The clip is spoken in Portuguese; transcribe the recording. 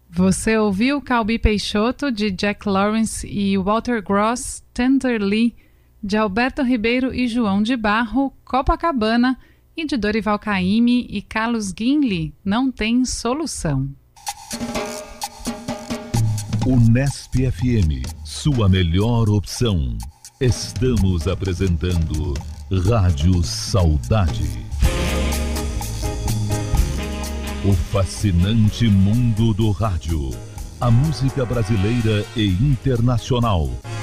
Você ouviu Calbi Peixoto, de Jack Lawrence, e Walter Gross, Tenderly, de Alberto Ribeiro e João de Barro, Copacabana, e de Dorival Caymmi e Carlos Guinle, Não Tem Solução. Unesp FM, sua melhor opção. Estamos apresentando Rádio Saudade. O fascinante mundo do rádio. A música brasileira e internacional.